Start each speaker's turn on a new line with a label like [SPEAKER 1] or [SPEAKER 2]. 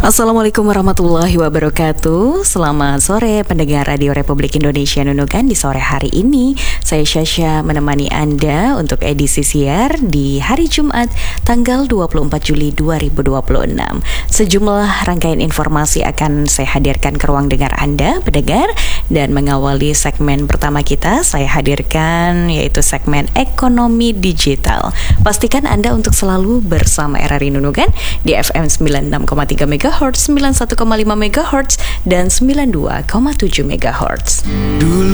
[SPEAKER 1] Assalamualaikum warahmatullahi wabarakatuh. Selamat sore pendengar Radio Republik Indonesia Nunukan. Di sore hari ini saya Syasha menemani Anda untuk edisi siar di hari Jumat tanggal 24 Juli 2026. Sejumlah rangkaian informasi akan saya hadirkan ke ruang dengar Anda pendengar, dan mengawali segmen pertama kita saya hadirkan yaitu segmen ekonomi digital. Pastikan Anda untuk selalu bersama RRI Nunukan di FM 96,3 MHz, 91,5 MHz, dan 92,7 MHz.